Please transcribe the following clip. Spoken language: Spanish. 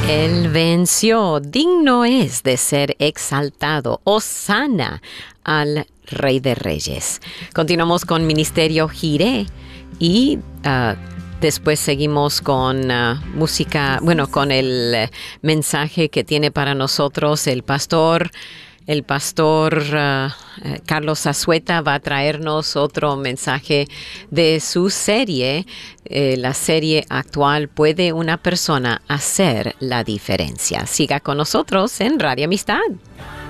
Él venció, digno es de ser exaltado. Hosana al Rey de Reyes. Continuamos con Ministerio Jireh y después seguimos con música, con el mensaje que tiene para nosotros el pastor. El pastor Carlos Azueta va a traernos otro mensaje de su serie, la serie actual ¿Puede una persona hacer la diferencia? Siga con nosotros en Radio Amistad.